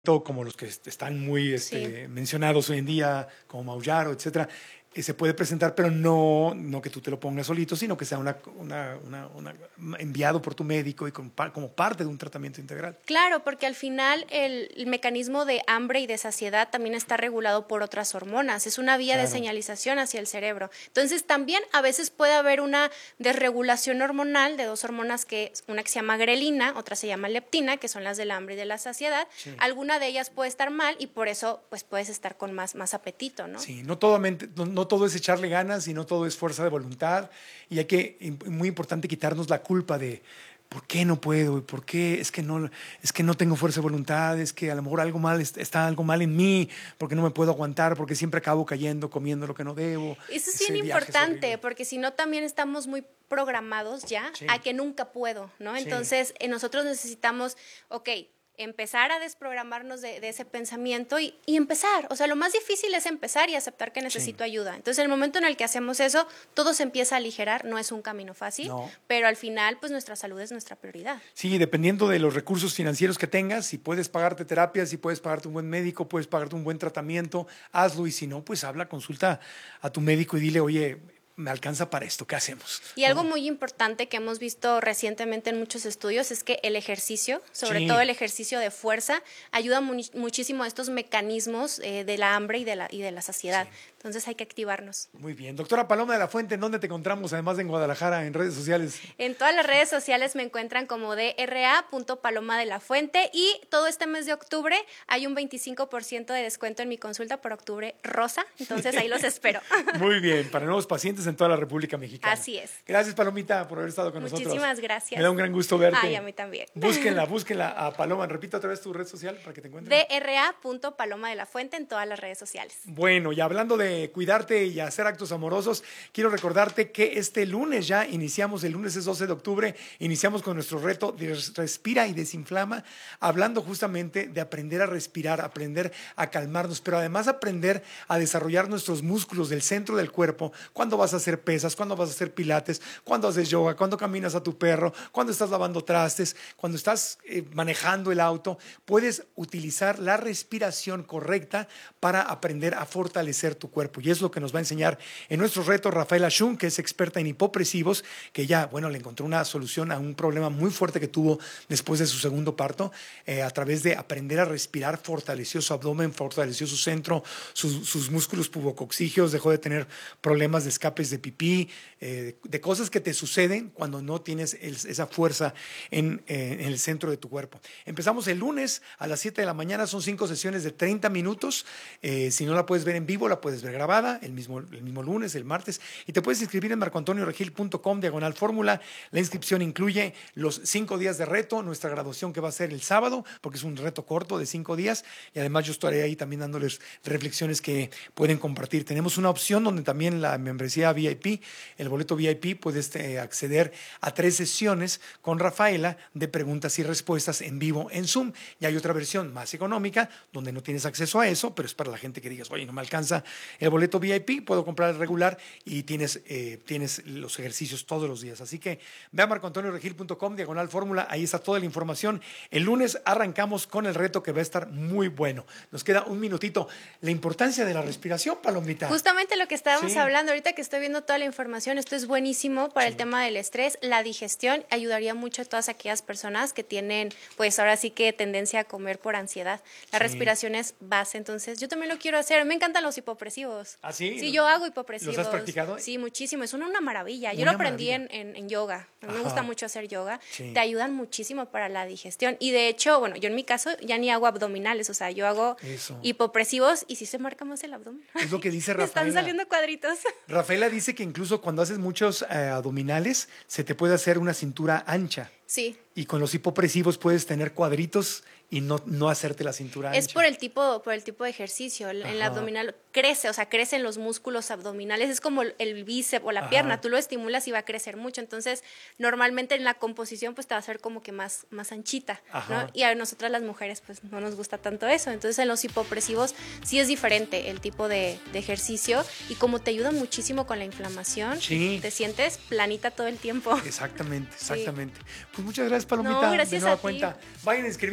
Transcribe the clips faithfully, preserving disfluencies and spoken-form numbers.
como los que están muy este, Sí. mencionados hoy en día, como Maullar, etcétera, eh, se puede presentar, pero no, no que tú te lo pongas solito, sino que sea una, una, una, una enviado por tu médico y como, como parte de un tratamiento integral. Claro, porque al final el, el mecanismo de hambre y de saciedad también está regulado por otras hormonas. Es una vía Claro. de señalización hacia el cerebro. Entonces también a veces puede haber una desregulación hormonal de dos hormonas, que una que se llama grelina, otra se llama leptina, que son las del hambre y de la saciedad. Sí. Alguna de ellas puede estar mal y por eso pues puedes estar con más, más apetito, ¿no? Sí, no todo, no, no todo es echarle ganas y no todo es fuerza de voluntad. Y hay que, muy importante, quitarnos la culpa de ¿por qué no puedo? ¿Por qué? Es que no, es que no tengo fuerza de voluntad, es que a lo mejor algo mal, está algo mal en mí, porque no me puedo aguantar, porque siempre acabo cayendo, comiendo lo que no debo. Eso es Ese bien viaje es importante, horrible. porque si no también estamos muy programados ya Sí. a que nunca puedo, ¿no? Sí. Entonces eh, nosotros necesitamos, ok, empezar a desprogramarnos de, de ese pensamiento y, y empezar. O sea, lo más difícil es empezar y aceptar que necesito Sí. ayuda. Entonces, en el momento en el que hacemos eso, todo se empieza a aligerar. No es un camino fácil, No. pero al final, pues nuestra salud es nuestra prioridad. Sí, dependiendo de los recursos financieros que tengas, si puedes pagarte terapias, si puedes pagarte un buen médico, puedes pagarte un buen tratamiento, hazlo, y si no, pues habla, consulta a tu médico y dile, oye, me alcanza para esto, ¿qué hacemos? Y algo ¿No? muy importante que hemos visto recientemente en muchos estudios es que el ejercicio, sobre Sí. todo el ejercicio de fuerza, ayuda mu muchísimo a estos mecanismos eh, de la hambre y de la, y de la saciedad. Sí. Entonces hay que activarnos. Muy bien. Doctora Paloma de la Fuente, ¿en dónde te encontramos, además de en Guadalajara, en redes sociales? En todas las redes sociales me encuentran como D R A punto paloma de la fuente, y todo este mes de octubre hay un veinticinco por ciento de descuento en mi consulta por octubre rosa, entonces ahí los espero. Muy bien, para nuevos pacientes en toda la República Mexicana. Así es. Gracias, Palomita, por haber estado con nosotros. Muchísimas gracias. Me da un gran gusto verte. Ay, a mí también. Búsquenla, búsquenla a Paloma. Repito otra vez tu red social para que te encuentren. D R A punto paloma de la fuente en todas las redes sociales. Bueno, y hablando de cuidarte y hacer actos amorosos, quiero recordarte que este lunes ya iniciamos, el lunes es doce de octubre, iniciamos con nuestro reto de Respira y Desinflama, hablando justamente de aprender a respirar, aprender a calmarnos, pero además aprender a desarrollar nuestros músculos del centro del cuerpo, cuando vas a hacer pesas, cuando vas a hacer pilates, cuando haces yoga, cuando caminas a tu perro, cuando estás lavando trastes, cuando estás eh, manejando el auto, puedes utilizar la respiración correcta para aprender a fortalecer tu cuerpo. Y es lo que nos va a enseñar en nuestro reto Rafaela Shum, que es experta en hipopresivos, que ya, bueno, le encontró una solución a un problema muy fuerte que tuvo después de su segundo parto. Eh, a través de aprender a respirar, fortaleció su abdomen, fortaleció su centro, sus, sus músculos pubococcígeos, dejó de tener problemas de escapes de pipí, eh, de, de cosas que te suceden cuando no tienes el, esa fuerza en, eh, en el centro de tu cuerpo. Empezamos el lunes a las siete de la mañana, son cinco sesiones de treinta minutos. Eh, si no la puedes ver en vivo, la puedes ver grabada el mismo, el mismo lunes, el martes, y te puedes inscribir en marco antonio regil punto com diagonal fórmula. La inscripción incluye los cinco días de reto, nuestra graduación que va a ser el sábado, porque es un reto corto de cinco días, y además yo estaré ahí también dándoles reflexiones que pueden compartir. Tenemos una opción donde también la membresía V I P, el boleto V I P, puedes eh, acceder a tres sesiones con Rafaela de preguntas y respuestas en vivo en Zoom, y hay otra versión más económica donde no tienes acceso a eso, pero es para la gente que digas, oye, no me alcanza el boleto V I P, puedo comprar el regular, y tienes, eh, tienes los ejercicios todos los días. Así que ve a marco antonio regil punto com diagonal fórmula, ahí está toda la información. El lunes arrancamos con el reto que va a estar muy bueno. Nos queda un minutito. La importancia de la respiración, Palomita. Justamente lo que estábamos Sí. hablando ahorita que estoy viendo toda la información, esto es buenísimo para Sí. el tema del estrés. La digestión ayudaría mucho a todas aquellas personas que tienen, pues ahora sí que tendencia a comer por ansiedad. La Sí. respiración es base, entonces yo también lo quiero hacer. Me encantan los hipopresivos. ¿Ah, sí? Sí, yo hago hipopresivos. ¿Los has practicado? Sí, muchísimo. Es una, una maravilla. Yo Una lo aprendí en, maravilla. en, en yoga. A mí me Ajá. gusta mucho hacer yoga. Sí. Te ayudan muchísimo para la digestión. Y de hecho, bueno, yo en mi caso ya ni hago abdominales, o sea, yo hago Eso. hipopresivos y sí se marca más el abdomen. Es lo que dice Me están Rafaela. saliendo cuadritos. Rafaela dice que incluso cuando haces muchos eh, abdominales, se te puede hacer una cintura ancha. Sí. Y con los hipopresivos puedes tener cuadritos y no, no hacerte la cintura ancha. Es por el tipo, por el tipo de ejercicio. El, el Ajá. abdominal crece, o sea, crecen los músculos abdominales. Es como el, el bíceps o la Ajá. pierna. Tú lo estimulas y va a crecer mucho. Entonces, normalmente en la composición, pues te va a hacer como que más, más anchita, Ajá. ¿no? Y a nosotras las mujeres, pues no nos gusta tanto eso. Entonces, en los hipopresivos sí es diferente el tipo de, de ejercicio. Y como te ayuda muchísimo con la inflamación, Sí. te sientes planita todo el tiempo. Exactamente, exactamente. Pues muchas gracias, Palomita. No, gracias de nueva a ti. cuenta. Vayan a inscribirse, ahí está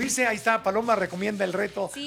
está, Paloma recomienda el reto Sí.